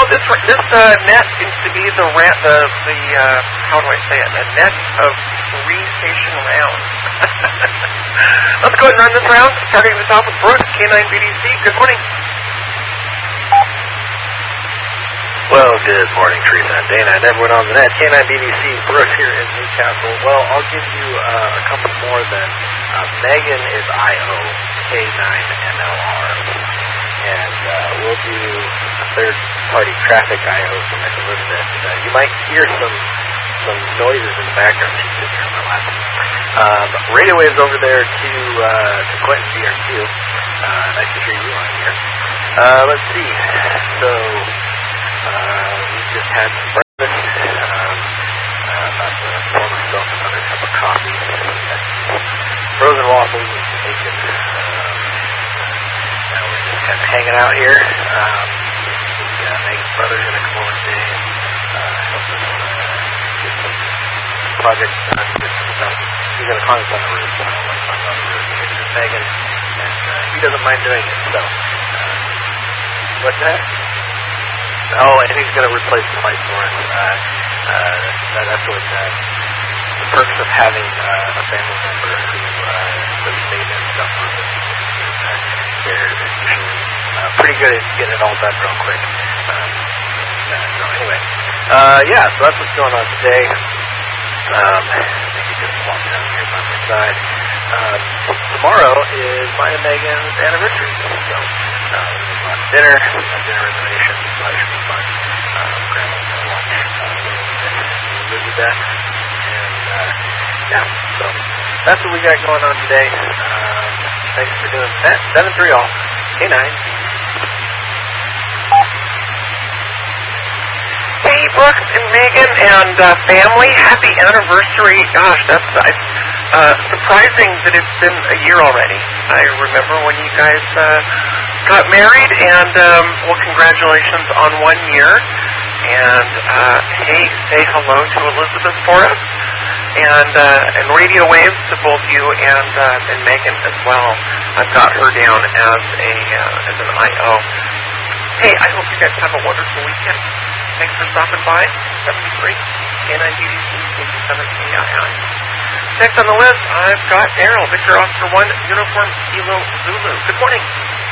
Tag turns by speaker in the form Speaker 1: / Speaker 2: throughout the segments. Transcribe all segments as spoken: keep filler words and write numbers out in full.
Speaker 1: this this uh, net seems to be the ra- the the uh, how do I say it? A net of three station rounds. Let's go ahead and run this round. Starting at the top with Brooks, K nine B D C. Good morning.
Speaker 2: Well, good morning, Teresa and Dana, and everyone on the net. K nine B D C, Brooks here in Newcastle. Well, I'll give you uh, a couple more than uh, Megan is I O, K nine M L R. And uh, we'll do a third-party traffic I O from Elizabeth. Uh, you might hear some some noises in the background. She's sitting here on my lap. Um, radio waves over there to, uh, to Clinton B R Q. Uh, nice to hear you on here. Uh, let's see. So... Uh, we just had some breakfast, um, uh, about to pour myself another cup of coffee, frozen waffles with some bacon. Um, uh, we're just kind of hanging out here. Um, the, uh, Megan's brother's going to come over today and uh, help us uh, get some projects done. So he's going to climb us on the roof, so I don't want to climb on the roof. It's just Megan, and uh, he doesn't mind doing it, so uh, what's that? Oh, and he's going to replace the lights for us. Uh, uh, that, that's what uh, the perks of having uh, a family member who uh, does maintenance stuff for us. Uh, they're usually uh, pretty good at getting it all done real quick. Um, uh, so anyway, uh, yeah, so that's what's going on today. Um, maybe just walk down here by my side. Um, tomorrow is mine and Megan's anniversary, so uh, we're going to dinner, a dinner reservation, so that should be fun. Um, Grandma's going to watch uh, Elizabeth, and uh, yeah, so that's what we got going on today. Um, thanks for doing that. seven three all, K nine.
Speaker 1: Hey, Brooks and Megan and uh, family, happy anniversary. Gosh, that's uh, surprising that it's been a year already. I remember when you guys uh, got married, and um, well, congratulations on one year. And uh, hey, say hello to Elizabeth for us, and uh, and radio waves to both you and uh, and Megan as well. I've got her down as a uh, as an I O. Hey, I hope you guys have a wonderful weekend. Thanks for stopping by. seventy-three, K nine B D C, K seven K I I. Next on the list, I've got Daryl, Victor Oscar one, Uniform Kilo Zulu. Good morning.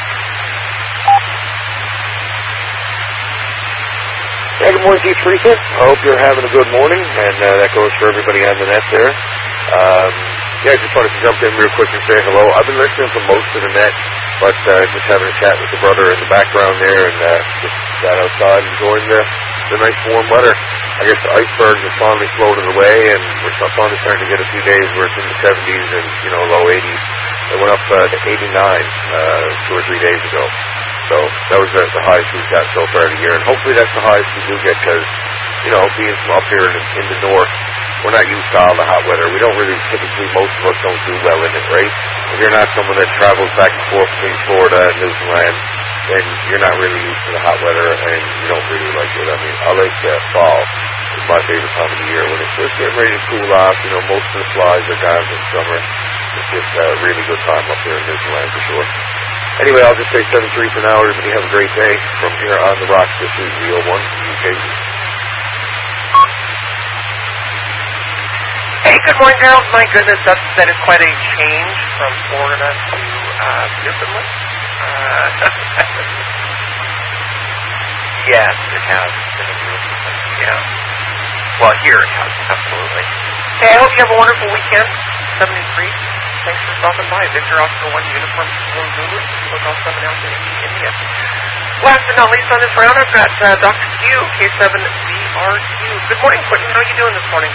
Speaker 3: Yeah, good morning to you, Teresa. I hope you're having a good morning, and uh, that goes for everybody on the net there. Um, yeah, I just wanted to jump in real quick and say hello. I've been listening to most of the net, but uh, just having a chat with the brother in the background there, and uh, just sat outside enjoying the, the nice warm weather. I guess the icebergs have finally floated away, and we're finally starting to get a few days where it's in the seventies and, you know, low eighties. It went up uh, to eighty-nine uh, two or three days ago. So that was the, the highest we've got so far of the year, and hopefully that's the highest we do get because, you know, being from up here in, in the north, we're not used to all the hot weather. We don't really, typically, most of us don't do well in it, right? If you're not someone that travels back and forth between Florida and Newfoundland, then you're not really used to the hot weather, and you don't really like it. I mean, I like uh, fall. It's my favorite time of the year when it's just getting ready to cool off. You know, most of the flies are gone in summer. It's just a really good time up here in Newfoundland for sure. Anyway, I'll just say seven three for now. Everybody have a great day. From here on the rocks, this is Z O one Communications.
Speaker 1: Hey, good morning, Daryl. My goodness, that's, that is quite a change from Florida to uh, Newfoundland. Uh, yes, it has. Yeah. Well, here it has, absolutely. Hey, I hope you have a wonderful weekend. seventy-three. Thanks for stopping by. Victor Oscar one, Uniform Kilo Zulu, Look all seven out in India. Last but not least on this round, I've got uh, Doctor Q, K seven V R Q. Good morning, Quentin. How are you doing this morning?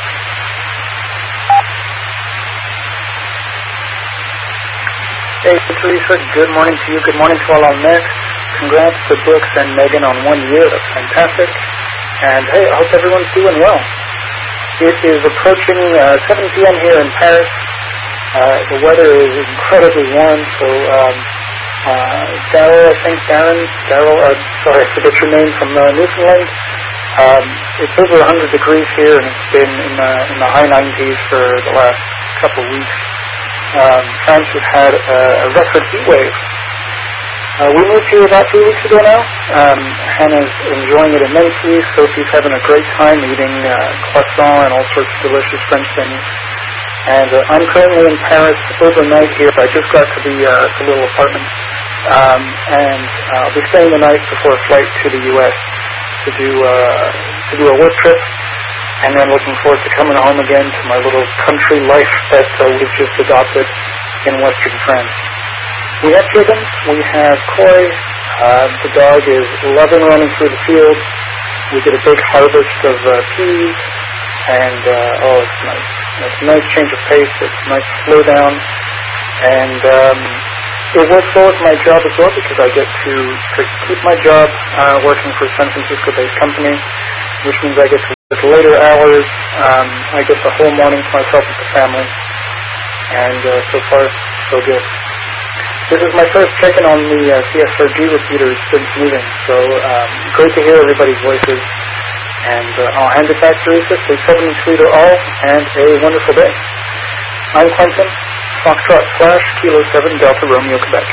Speaker 4: Hey, Teresa, good morning to you. Good morning to all on net. Congrats to Brooks and Megan on one year. That's fantastic. And hey, I hope everyone's doing well. It is approaching uh, seven p.m. here in Paris. Uh, the weather is incredibly warm, so um, uh, Daryl, I think, Darren, Daryl, uh, sorry, I forget your name, from uh, Newfoundland. Um, it's over one hundred degrees here, and it's been in, uh, in the high nineties for the last couple of weeks. Um, France has had a, a record heat wave, Uh, we moved here about three weeks ago now. Um, Hannah's enjoying it immensely. Sophie's having a great time eating uh, croissant and all sorts of delicious French things. And uh, I'm currently in Paris overnight here. I just got to the, uh, the little apartment. Um, and uh, I'll be staying the night before a flight to the U S to do, uh, to do a work trip. And then looking forward to coming home again to my little country life that uh, we've just adopted in Western France. We have chickens. We have koi. Uh, the dog is loving running through the fields. We did a big harvest of uh, peas. And, uh, oh, it's nice. It's a nice change of pace. It's a nice slow down. And um, it works well with my job as well because I get to, to keep my job uh, working for a San Francisco-based company, which means I get to work later hours. Um, I get the whole morning to myself with the family. And uh, so far, so good. This is my first check-in on the uh, C S R G repeaters since moving, so um, great to hear everybody's voices. And uh, I'll hand it back to Risa. Stay seven three to all, and a wonderful day. I'm Quentin, Foxtrot slash Kilo seven Delta Romeo, Quebec.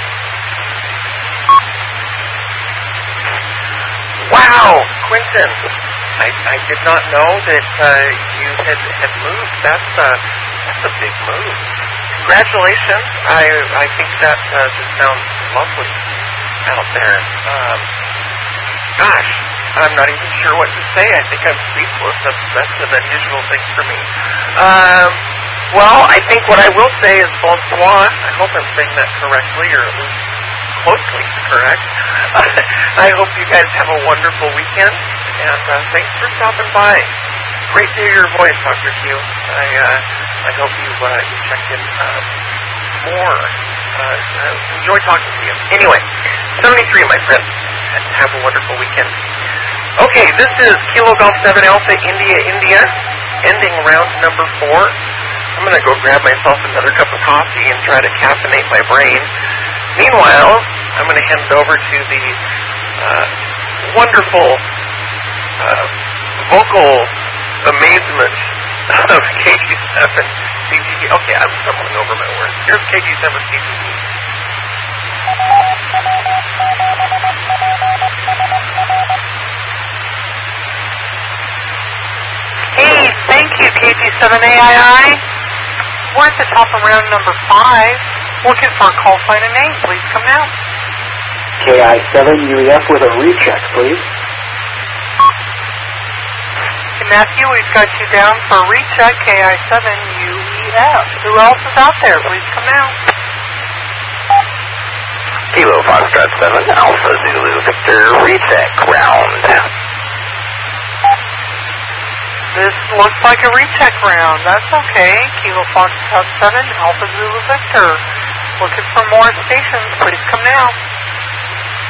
Speaker 1: Wow, Quentin, I, I did not know that uh, you had, had moved. That's, uh, that's a big move. Congratulations. I I think that uh, just sounds lovely out there. Um, gosh, I'm not even sure what to say. I think I'm speechless. That's, that's an unusual thing for me. Um, well, I think what I will say is bonsoir. I hope I'm saying that correctly, or at least closely correct. I hope you guys have a wonderful weekend, and uh, thanks for stopping by. Great to hear your voice, Doctor Q. I uh, I hope you uh, you check in uh, more. Uh, uh, enjoy talking to you. Anyway, seventy-three, my friend. Have a wonderful weekend. Okay, this is Kilo Golf seven Alpha India India, ending round number four. I'm going to go grab myself another cup of coffee and try to caffeinate my brain. Meanwhile, I'm going to hand it over to the uh, wonderful uh, vocal amazement of K G seven C G T. Okay, I'm stumbling over my words. Here's K G seven C G T.
Speaker 5: Hey, thank you, K G seven A I I. We're at the top of round number five. Looking for a call sign and name. Please come now.
Speaker 4: K I seven U E F with a recheck, please.
Speaker 5: Matthew, we've got you down for a recheck, K I seven U E F. Who else is out there? Please come now.
Speaker 2: Kilo Foxtrot seven, Alpha Zulu Victor, recheck round.
Speaker 5: This looks like a recheck round. That's okay. Kilo Foxtrot seven, Alpha Zulu Victor. Looking for more stations. Please come now.